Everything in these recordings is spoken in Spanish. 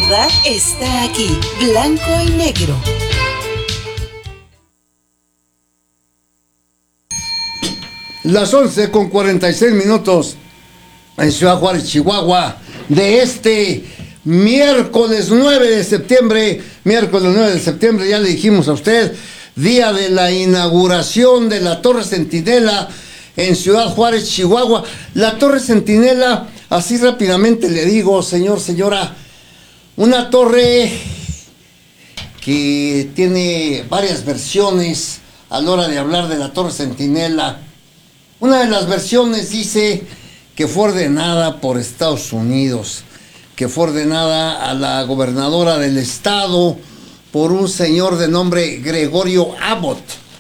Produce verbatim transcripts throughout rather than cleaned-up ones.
verdad está aquí, blanco y negro. Las once con cuarenta y seis minutos en Ciudad Juárez, Chihuahua, de este miércoles nueve de septiembre, miércoles nueve de septiembre, ya le dijimos a usted, día de la inauguración de la Torre Centinela en Ciudad Juárez, Chihuahua. La Torre Centinela, así rápidamente le digo, señor, señora, una torre que tiene varias versiones a la hora de hablar de la Torre Centinela. Una de las versiones dice que fue ordenada por Estados Unidos, que fue ordenada a la gobernadora del estado por un señor de nombre Gregorio Abbott,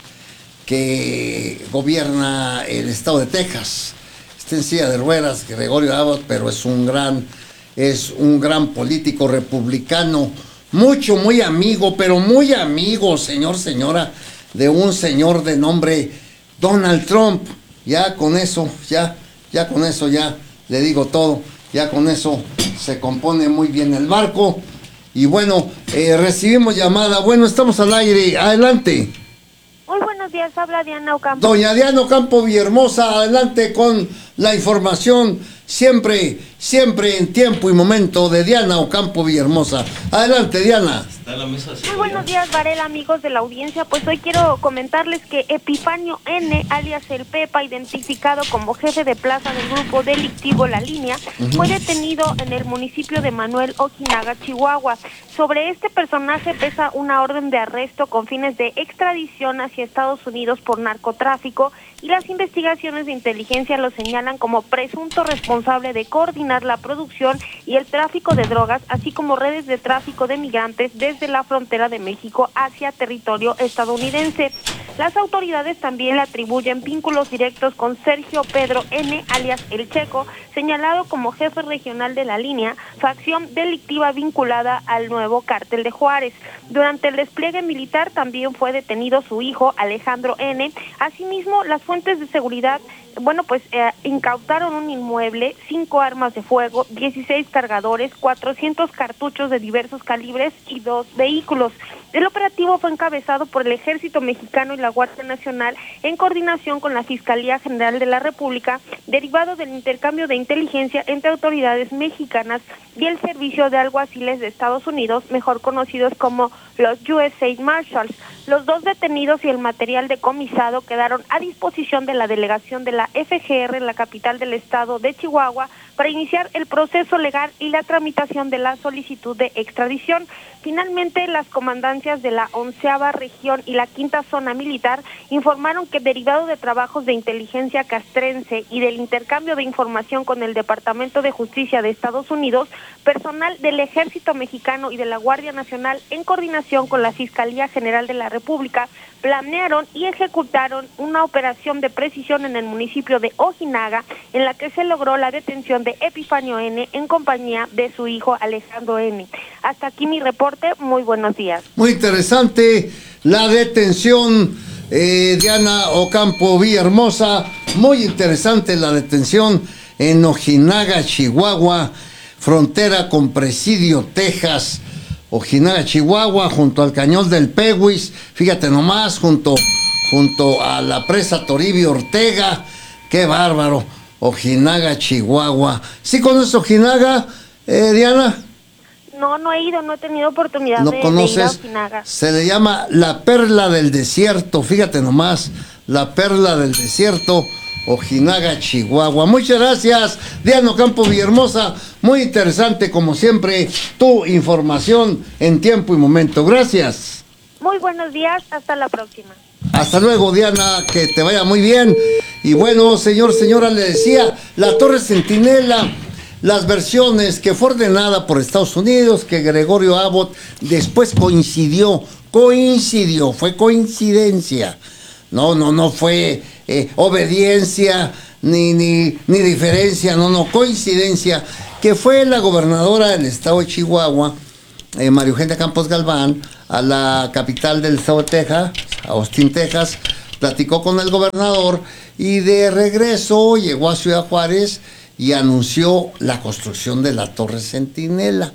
que gobierna el estado de Texas. Está en silla de ruedas Gregorio Abbott, pero es un gran, es un gran político republicano, mucho, muy amigo, pero muy amigo, señor, señora, de un señor de nombre Donald Trump. Ya con eso, ya, ya con eso, ya le digo todo, ya con eso se compone muy bien el barco. Y bueno, eh, recibimos llamada. Bueno, estamos al aire, adelante. Muy buenos días, habla Diana Ocampo. Doña Diana Ocampo Villahermosa, adelante con la información, siempre, siempre en tiempo y momento de Diana Ocampo Villahermosa. Adelante, Diana. Está en la mesa de Muy buenos días, Varela, amigos de la audiencia. Pues hoy quiero comentarles que Epifanio N., alias el Pepa, identificado como jefe de plaza del grupo delictivo La Línea, uh-huh. fue detenido en el municipio de Manuel, Ojinaga, Chihuahua. Sobre este personaje pesa una orden de arresto con fines de extradición hacia Estados Unidos por narcotráfico, y las investigaciones de inteligencia lo señalan como presunto responsable de coordinar la producción y el tráfico de drogas, así como redes de tráfico de migrantes desde la frontera de México hacia territorio estadounidense. Las autoridades también le atribuyen vínculos directos con Sergio Pedro N., alias El Checo, señalado como jefe regional de La Línea, facción delictiva vinculada al nuevo cártel de Juárez. Durante el despliegue militar también fue detenido su hijo, Alejandro N. Asimismo, las fuentes de seguridad, bueno, pues eh, incautaron un inmueble, cinco armas de fuego, dieciséis cargadores, cuatrocientos cartuchos de diversos calibres y dos vehículos. El operativo fue encabezado por el Ejército Mexicano y la Guardia Nacional en coordinación con la Fiscalía General de la República, derivado del intercambio de inteligencia entre autoridades mexicanas y el Servicio de Alguaciles de Estados Unidos, mejor conocidos como los U S A Marshals. Los dos detenidos y el material decomisado quedaron a disposición de la delegación de la F G R en la capital del estado de Chihuahua para iniciar el proceso legal y la tramitación de la solicitud de extradición. Finalmente, las comandancias de la onceava región y la quinta zona militar informaron que, derivado de trabajos de inteligencia castrense y del intercambio de información con el Departamento de Justicia de Estados Unidos, personal del Ejército Mexicano y de la Guardia Nacional, en coordinación con la Fiscalía General de la República, planearon y ejecutaron una operación de precisión en el municipio de Ojinaga, en la que se logró la detención de Epifanio N. en compañía de su hijo Alejandro N. Hasta aquí mi reporte. Muy buenos días. Muy interesante la detención, eh, Diana Ocampo Villahermosa. Muy interesante la detención en Ojinaga, Chihuahua, frontera con Presidio, Texas. Ojinaga, Chihuahua, junto al cañón del Peguis, fíjate nomás, junto, junto a la presa Toribio Ortega. Qué bárbaro. Ojinaga, Chihuahua. ¿Sí conoces Ojinaga, eh, Diana? No, no he ido, no he tenido oportunidad ¿No de, conoces? de ir a Ojinaga. Se le llama la perla del desierto, fíjate nomás, la perla del desierto, Ojinaga, Chihuahua. Muchas gracias, Diana Ocampo Villahermosa. Muy interesante, como siempre, tu información en tiempo y momento. Gracias. Muy buenos días, hasta la próxima. Hasta luego, Diana, que te vaya muy bien. Y bueno, señor, señora, le decía, la Torre Centinela, las versiones que fue ordenada por Estados Unidos, que Gregorio Abbott después coincidió, coincidió, fue coincidencia. No, no, no fue eh, obediencia ni, ni, ni diferencia, no, no, coincidencia, que fue la gobernadora del estado de Chihuahua, eh, María Eugenia Campos Galván, a la capital del estado de Texas, a Austin, Texas, platicó con el gobernador y de regreso llegó a Ciudad Juárez y anunció la construcción de la Torre Centinela.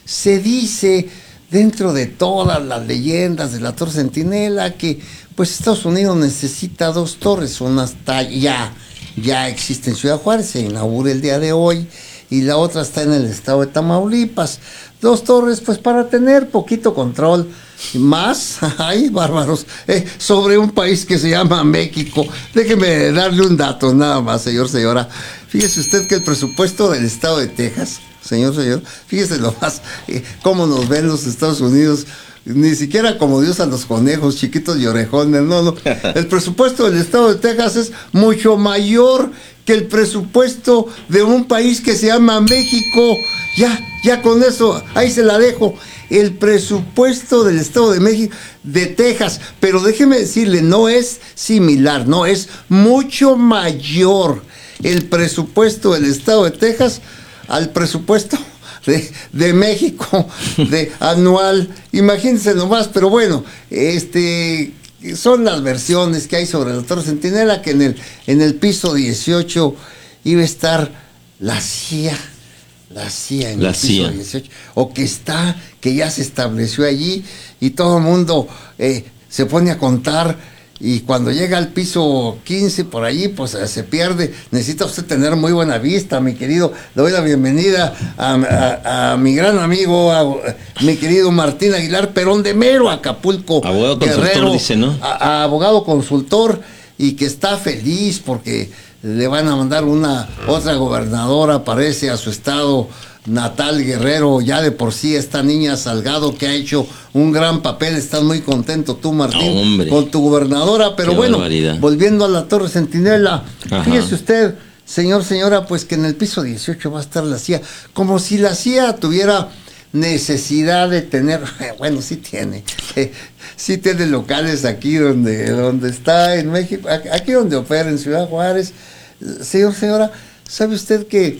se dice dentro de todas las leyendas de la Torre Centinela que pues Estados Unidos necesita dos torres, una está ya, ya existe en Ciudad Juárez, se inaugura el día de hoy, y la otra está en el estado de Tamaulipas. Dos torres, pues para tener poquito control, más, ay, bárbaros, eh, sobre un país que se llama México. Déjeme darle un dato nada más, señor, señora. Fíjese usted que el presupuesto del estado de Texas, señor, señor, fíjese lo más, eh, cómo nos ven los Estados Unidos, ni siquiera como Dios a los conejos, chiquitos y orejones, no, no. El presupuesto del estado de Texas es mucho mayor que el presupuesto de un país que se llama México. Ya, ya con eso, ahí se la dejo. El presupuesto del estado de México, de Texas, pero déjeme decirle, no es similar, no, es mucho mayor el presupuesto del estado de Texas al presupuesto de, de México, de anual. Imagínense nomás, pero bueno, este... son las versiones que hay sobre la Torre Centinela, que en el, en el piso dieciocho iba a estar la C I A, la C I A en la el piso C I A. dieciocho, o que está, que ya se estableció allí, y todo el mundo eh, se pone a contar, y cuando llega al piso quince por allí, pues eh, se pierde. Necesita usted tener muy buena vista, mi querido. Le doy la bienvenida a, a, a mi gran amigo, a, a mi querido Martín Aguilar Perón de Mero, Acapulco, abogado consultor, Guerrero, dice, ¿no? A, a abogado consultor, y que está feliz porque le van a mandar una otra gobernadora, parece, a su estado natal, Guerrero. Ya de por sí esta niña Salgado, que ha hecho un gran papel. Estás muy contento tú, Martín, no, con tu gobernadora. Pero qué bueno, barbaridad. Volviendo a la Torre Centinela, Ajá. Fíjese usted, señor, señora, pues que en el piso dieciocho va a estar la C I A, como si la C I A tuviera necesidad de tener, bueno, sí tiene, eh, sí tiene locales aquí donde, donde está en México, aquí donde opera en Ciudad Juárez. Señor, señora, ¿sabe usted que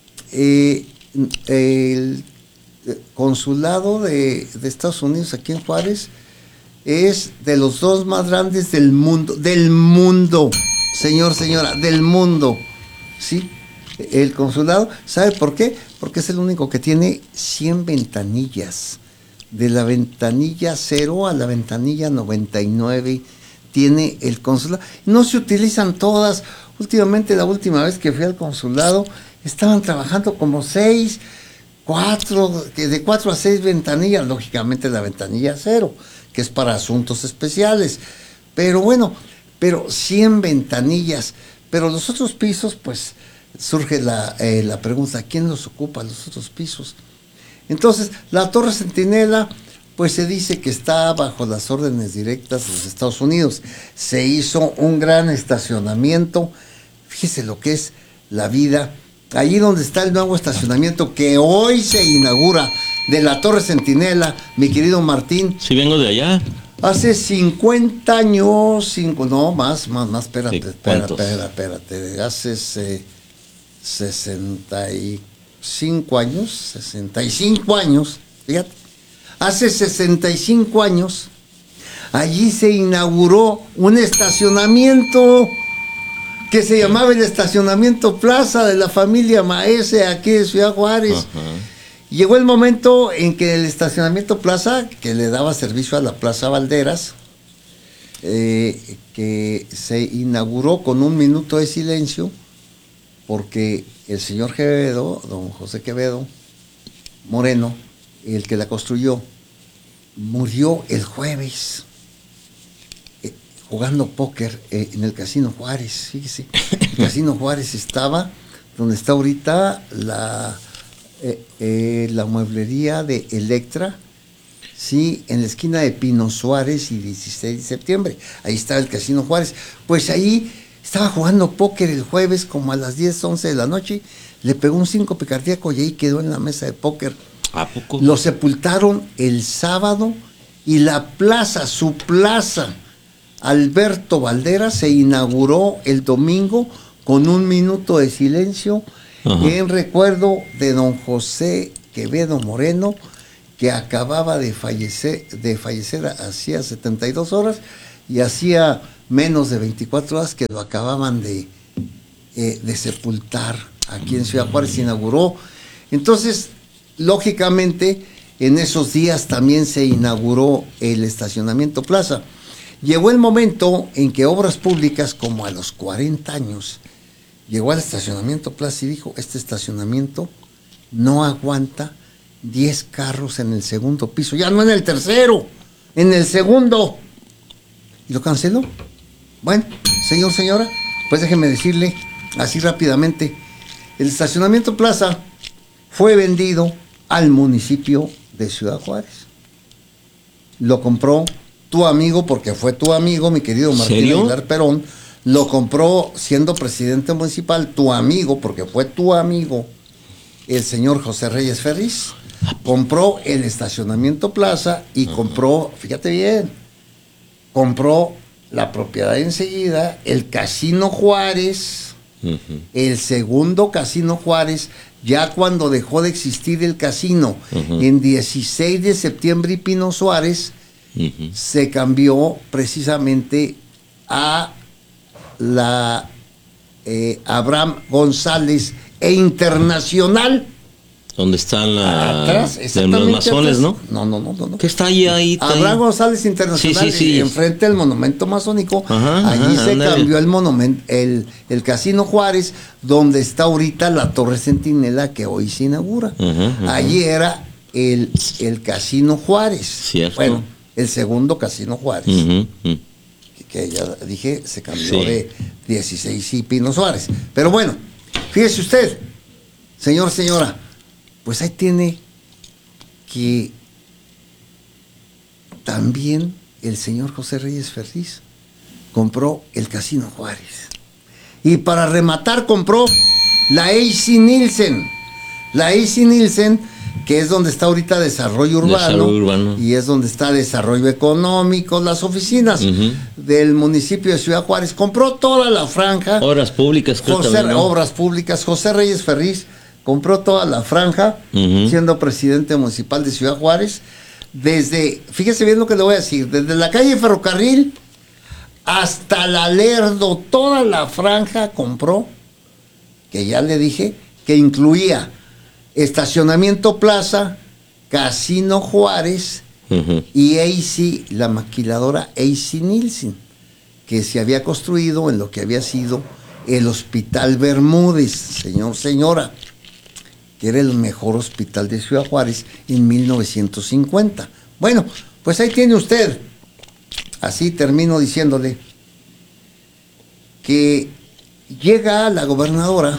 eh, el consulado de, de Estados Unidos aquí en Juárez es de los dos más grandes del mundo, del mundo, señor, señora, del mundo, ¿sí? El consulado, ¿sabe por qué? Porque es el único que tiene cien ventanillas. De la ventanilla cero a la ventanilla noventa y nueve tiene el consulado. No se utilizan todas. Últimamente, la última vez que fui al consulado, estaban trabajando como seis, cuatro, que de cuatro a seis ventanillas, lógicamente la ventanilla cero, que es para asuntos especiales. Pero bueno, pero cien ventanillas. Pero los otros pisos, pues, surge la, eh, la pregunta, ¿quién los ocupa los otros pisos? Entonces, la Torre Centinela, pues se dice que está bajo las órdenes directas de los Estados Unidos. Se hizo un gran estacionamiento. Fíjese lo que es la vida. Allí donde está el nuevo estacionamiento que hoy se inaugura de la Torre Centinela, mi querido Martín. Sí, vengo de allá. Hace cincuenta años, cinco, no, más, más, más, espérate, Sí, espérate, ¿cuántos? espérate, espérate. Hace eh, sesenta y cinco años, sesenta y cinco años, fíjate. Hace sesenta y cinco años, allí se inauguró un estacionamiento que se llamaba el Estacionamiento Plaza de la familia Maese, aquí de Ciudad Juárez. Ajá. Llegó el momento en que el Estacionamiento Plaza, que le daba servicio a la Plaza Valderas, eh, que se inauguró con un minuto de silencio, porque el señor Quevedo, don José Quevedo Moreno, el que la construyó, murió el jueves eh, jugando póker eh, en el Casino Juárez. Fíjese, el Casino Juárez estaba donde está ahorita la, eh, eh, la mueblería de Electra, sí, en la esquina de Pino Suárez y dieciséis de septiembre. Ahí estaba el Casino Juárez. Pues ahí estaba jugando póker el jueves como a las diez, once de la noche, le pegó un síncope cardíaco y ahí quedó en la mesa de póker. ¿A poco? Lo sepultaron el sábado y la plaza, su plaza, Alberto Valderas, se inauguró el domingo con un minuto de silencio. Ajá. En recuerdo de don José Quevedo Moreno, que acababa de fallecer, de fallecer hacía setenta y dos horas y hacía menos de veinticuatro horas que lo acababan de, eh, de sepultar aquí en Ciudad Juárez. Se inauguró. Entonces, lógicamente, En esos días también se inauguró el estacionamiento Plaza. Llegó el momento en que Obras Públicas, como a los cuarenta años, llegó al estacionamiento Plaza y dijo, este estacionamiento no aguanta diez carros en el segundo piso, ya no en el tercero, en el segundo. Y lo canceló. Bueno, señor, señora, pues déjeme decirle así rápidamente, el estacionamiento Plaza fue vendido al municipio de Ciudad Juárez. Lo compró tu amigo, porque fue tu amigo, mi querido Martín ¿Serio? Aguilar Perón. Lo compró siendo presidente municipal, tu amigo, porque fue tu amigo, el señor José Reyes Ferriz. Compró el estacionamiento Plaza y uh-huh. compró, fíjate bien, compró la propiedad enseguida, el Casino Juárez, uh-huh. el segundo Casino Juárez, ya cuando dejó de existir el casino, uh-huh. en dieciséis de septiembre y Pino Suárez, uh-huh. se cambió precisamente a la eh, Abraham González e Internacional. ¿Dónde están la, atrás, de los masones, atrás. no? No, no, no, no. ¿Qué está ahí? ahí está Abraham ahí? González Internacional, sí, sí, sí. enfrente del monumento masónico. Ajá, allí ajá, se ándale. cambió el monumento, el, el Casino Juárez, donde está ahorita la Torre Centinela que hoy se inaugura. Ajá, ajá. Allí era el, el Casino Juárez. Cierto. Bueno, el segundo Casino Juárez. Uh-huh, uh-huh. Que, que ya dije, se cambió Sí. de dieciséis y Pino Suárez. Pero bueno, fíjese usted, señor, señora, pues ahí tiene que también el señor José Reyes Ferriz compró el Casino Juárez. Y para rematar compró la A C Nielsen. La A C Nielsen, que es donde está ahorita Desarrollo Urbano, Desarrollo Urbano. y es donde está Desarrollo Económico, las oficinas uh-huh. del municipio de Ciudad Juárez. Compró toda la franja. Obras públicas, creo José, también, ¿no? Obras Públicas. José Reyes Ferriz compró toda la franja, uh-huh. siendo presidente municipal de Ciudad Juárez. Desde, fíjese bien lo que le voy a decir, desde la calle Ferrocarril hasta la Lerdo, toda la franja compró, que ya le dije, que incluía estacionamiento Plaza, Casino Juárez uh-huh. y A C, la maquiladora A C Nielsen, que se había construido en lo que había sido el Hospital Bermúdez, señor, señora, que era el mejor hospital de Ciudad Juárez en mil novecientos cincuenta. Bueno, pues ahí tiene usted. Así termino diciéndole que llega la gobernadora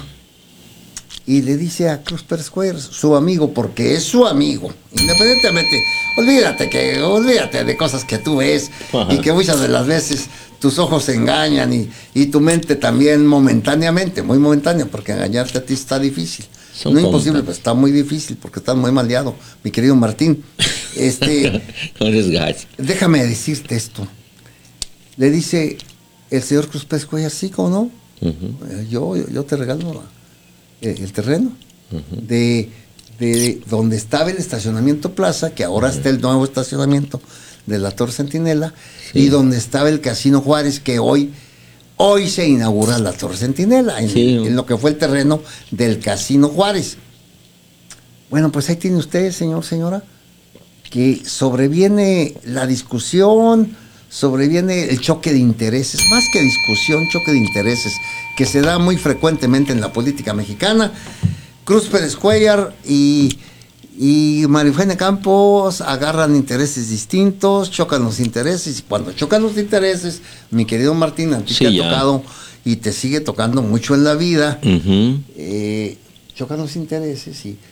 y le dice a Cruz Pérez Cuellar, su amigo, porque es su amigo, independientemente, olvídate que, olvídate de cosas que tú ves, ajá. y que muchas de las veces tus ojos se engañan y, y tu mente también momentáneamente, muy momentánea, porque engañarte a ti está difícil. Son no es imposible, pero está muy difícil porque estás muy maleado, mi querido Martín. Este, déjame decirte esto. Le dice el señor Cruz Pérez Cuellar, sí, ¿cómo no? Uh-huh. Yo, yo, yo te regalo el, el terreno uh-huh. de, de donde estaba el estacionamiento Plaza, que ahora uh-huh. está el nuevo estacionamiento de la Torre Centinela, sí. y donde estaba el Casino Juárez, que hoy Hoy se inaugura la Torre Centinela, en, sí. en lo que fue el terreno del Casino Juárez. Bueno, pues ahí tiene usted, señor, señora, que sobreviene la discusión, sobreviene el choque de intereses, más que discusión, choque de intereses, que se da muy frecuentemente en la política mexicana. Cruz Pérez Cuellar y... y María Eugenia Campos agarran intereses distintos, chocan los intereses, y cuando chocan los intereses, mi querido Martín, a ti sí, te ha ya. tocado y te sigue tocando mucho en la vida, uh-huh. eh, chocan los intereses y,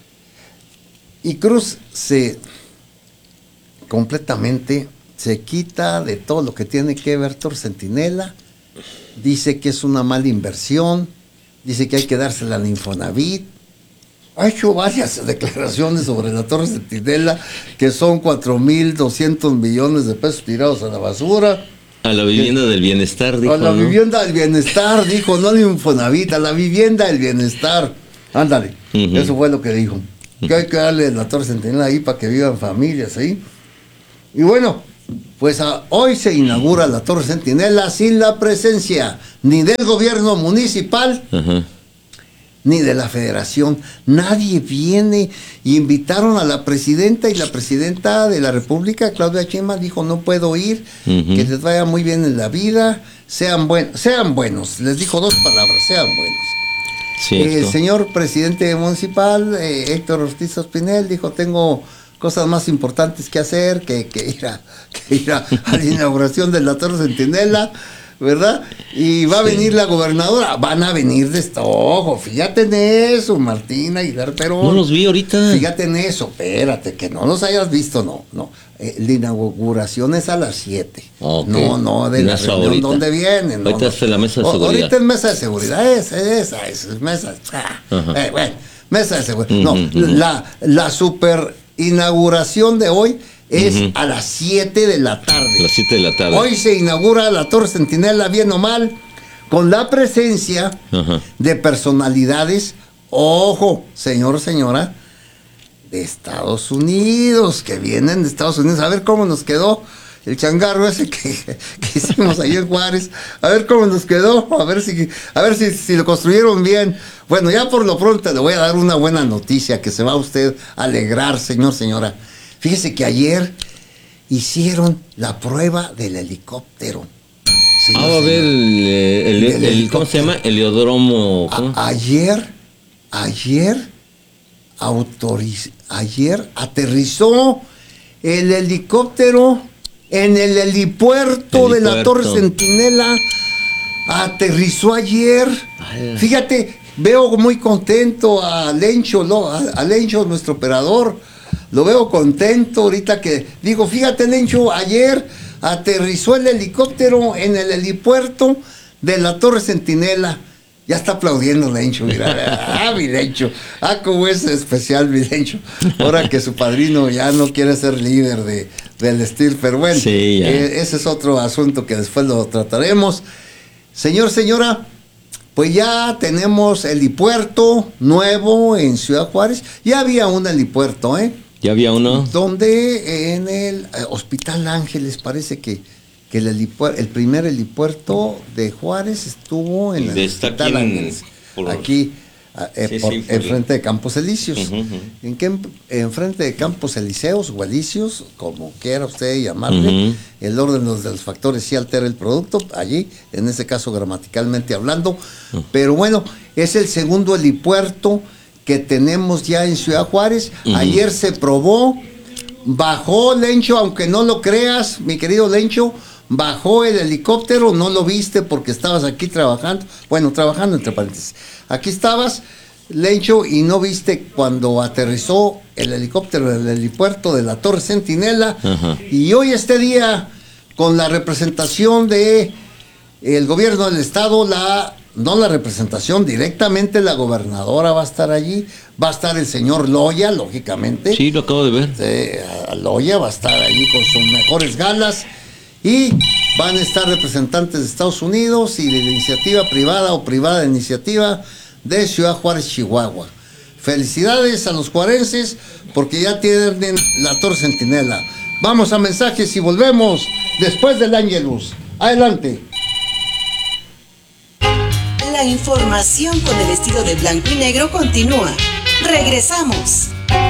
y Cruz se completamente se quita de todo lo que tiene que ver Torre Centinela, dice que es una mala inversión, dice que hay que dársela al Infonavit. Ha hecho varias declaraciones sobre la Torre Centinela, que son cuatro mil doscientos millones de pesos tirados a la basura. A la vivienda que, del bienestar, dijo. A la ¿no? vivienda del bienestar, dijo, no al Infonavit, a la vivienda del bienestar. Ándale, uh-huh. eso fue lo que dijo. Uh-huh. Que hay que darle la Torre Centinela ahí para que vivan familias ahí. Y bueno, pues a, hoy se inaugura la Torre Centinela sin la presencia ni del gobierno municipal, uh-huh. ni de la federación. Nadie viene. Y invitaron a la presidenta, y la presidenta de la República, Claudia Sheinbaum, dijo: no puedo ir, uh-huh. que les vaya muy bien en la vida, sean buenos, sean buenos. Les dijo dos palabras: sean buenos. Eh, el señor presidente municipal, eh, Héctor Ortiz Ospinel, dijo: tengo cosas más importantes que hacer que, que ir, a, que ir a, a la inauguración de la Torre Centinela, ¿verdad? Y va a sí. venir la gobernadora, van a venir de esto, ojo, fíjate en eso, Martín Aguilar Perón. No los vi ahorita. Fíjate en eso, espérate, que no los hayas visto, no, no. Eh, la inauguración es a las siete. Okay. No, no, de la reunión ahorita. ¿Dónde vienen? Ahorita no, es la mesa de o, seguridad. Ahorita es mesa de seguridad, esa, esa, esa, es mesa. Ah, eh, bueno, mesa de seguridad. Uh-huh, no, uh-huh. la, la super inauguración de hoy es uh-huh. a las siete de la tarde. A las siete de la tarde. Hoy se inaugura la Torre Centinela, bien o mal, con la presencia uh-huh. de personalidades, ojo, señor, señora, de Estados Unidos, que vienen de Estados Unidos. A ver cómo nos quedó el changarro ese que, que hicimos ahí en Juárez. A ver cómo nos quedó, a ver si, a ver si, si lo construyeron bien. Bueno, ya por lo pronto le voy a dar una buena noticia que se va a usted a alegrar, señor, señora. Fíjese que ayer hicieron la prueba del helicóptero. Señor, ah, va a ver el, el, el, el ¿cómo se llama? Heliodromo. A, ayer, ayer, autoriz, ayer aterrizó el helicóptero en el helipuerto, helipuerto. de la Torre Centinela. Aterrizó ayer. Ay. Fíjate, veo muy contento a Lencho, ¿no? a, a Lencho, nuestro operador. Lo veo contento ahorita que digo: fíjate, Lencho, ayer aterrizó el helicóptero en el helipuerto de la Torre Centinela. Ya está aplaudiendo Lencho, mira. Ah, mi Lencho. Ah, cómo es especial mi Lencho. Ahora que su padrino ya no quiere ser líder de, del estilo, pero bueno, sí, eh, ese es otro asunto que después lo trataremos. Señor, señora, pues ya tenemos helipuerto nuevo en Ciudad Juárez. Ya había un helipuerto, ¿eh? ¿Ya había uno? Donde en el eh, Hospital Ángeles parece que, que el, helipuer, el primer helipuerto de Juárez estuvo en el Hospital Ángeles. Por... Aquí, eh, sí, por, sí, por enfrente de Campos Elíseos. Uh-huh, uh-huh. ¿En qué? Enfrente de Campos Elíseos o Elíseos, como quiera usted llamarle. Uh-huh. El orden de los factores sí altera el producto, allí, en ese caso gramaticalmente hablando. Uh-huh. Pero bueno, es el segundo helipuerto que tenemos ya en Ciudad Juárez. Uh-huh. Ayer se probó, bajó Lencho, aunque no lo creas, mi querido Lencho, bajó el helicóptero, no lo viste porque estabas aquí trabajando, bueno, trabajando entre paréntesis. Aquí estabas, Lencho, y no viste cuando aterrizó el helicóptero en el helipuerto de la Torre Centinela. Uh-huh. Y hoy este día, con la representación de el gobierno del estado, la no la representación, directamente la gobernadora va a estar allí, va a estar el señor Loya, lógicamente. Sí, lo acabo de ver. Eh, Loya va a estar allí con sus mejores galas, y van a estar representantes de Estados Unidos y de la iniciativa privada o privada de iniciativa de Ciudad Juárez, Chihuahua. Felicidades a los juarenses porque ya tienen la Torre Centinela. Vamos a mensajes y volvemos después del Ángelus. Adelante. La información con el estilo de blanco y negro continúa. Regresamos.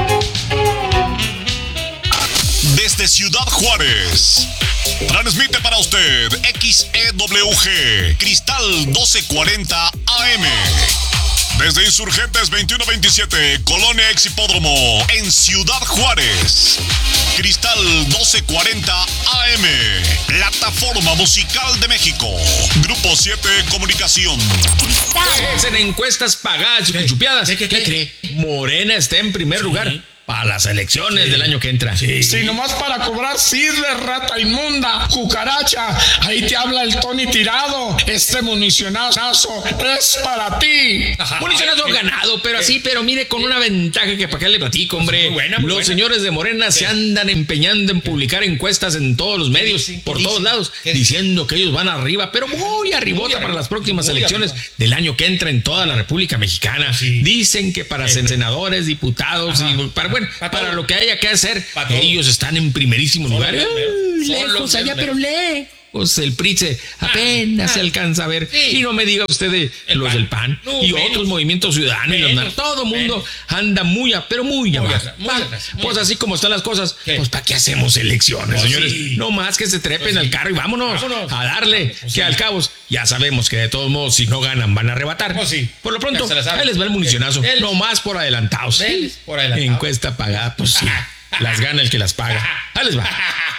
Desde Ciudad Juárez, transmite para usted X E W G, Cristal doce cuarenta A M. Desde Insurgentes veintiuno veintisiete, Colonia Ex Hipódromo, en Ciudad Juárez. Cristal doce cuarenta A M, Plataforma Musical de México. Grupo siete Comunicación. Es en encuestas pagadas y chupiadas. ¿Qué, qué, qué cree? Morena está en primer sí. lugar para las elecciones sí. del año que entra. Sí. Si nomás para cobrar sirve, rata inmunda, cucaracha. Ahí te habla el Tony Tirado. Este municionazo es para ti. Ajá. Municionazo ganado, pero así, pero mire, con una ventaja que para qué le platico, hombre. Muy buena, muy los buena. Señores de Morena sí. se andan empeñando en publicar encuestas en todos los medios, sí, sí. por todos lados, diciendo que ellos van arriba, pero muy arribota muy para las próximas elecciones arriba. del año que entra en toda la República Mexicana. Sí. Dicen que para sí. senadores, diputados, y para, bueno, para, para lo que haya que hacer, ellos están en primerísimo lugar. Lejos allá, pero lee. Pues el P R I se apenas se alcanza a ver. Sí. Y no me diga usted de el los pan. del P A N no, y menos, otros movimientos ciudadanos. Menos, todo el mundo menos. anda muy, a, pero muy, muy abajo. Pues así como están las cosas, ¿qué? Pues ¿para qué hacemos elecciones, oh, señores? Sí. No más que se trepen oh, al carro y vámonos, vámonos. a darle. Oh, sí. Que al cabo ya sabemos que de todos modos, si no ganan, van a arrebatar. Oh, sí. Por lo pronto, ahí les va el municionazo. Él, no más por adelantados. Él, por adelantados. Encuesta pagada, pues sí. Las gana el que las paga. Ahí les va.